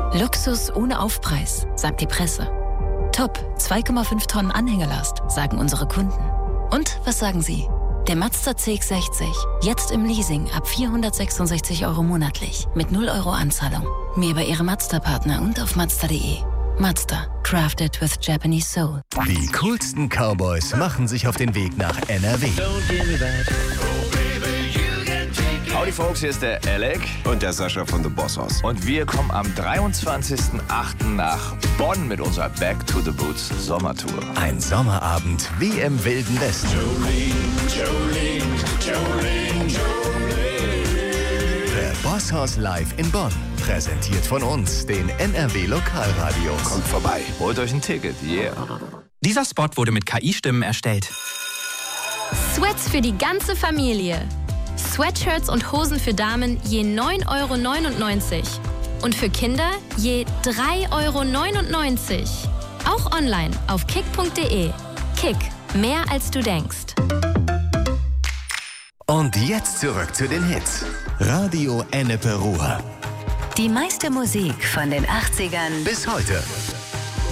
Luxus ohne Aufpreis, sagt die Presse. Top, 2,5 Tonnen Anhängelast, sagen unsere Kunden. Und was sagen Sie? Der Mazda CX-60, jetzt im Leasing ab 466 € monatlich, mit 0 € Anzahlung. Mehr bei Ihrem Mazda-Partner und auf Mazda.de. Mazda, crafted with Japanese soul. Die coolsten Cowboys machen sich auf den Weg nach NRW. Howdy Folks, hier ist der Alec und der Sascha von The Boss House. und wir kommen am 23.08. nach Bonn mit unserer Back to the Boots Sommertour. Ein Sommerabend wie im Wilden Westen. Der Boss House live in Bonn. Präsentiert von uns, den NRW Lokalradios. Kommt vorbei. Holt euch ein Ticket, yeah. Dieser Spot wurde mit KI-Stimmen erstellt. Sweats für die ganze Familie. Sweatshirts und Hosen für Damen je 9,99 € und für Kinder je 3,99 €. Auch online auf kick.de. Kick, mehr als du denkst. Und jetzt zurück zu den Hits. Radio Ennepe Ruhr. Die meiste Musik von den 80ern Bis heute.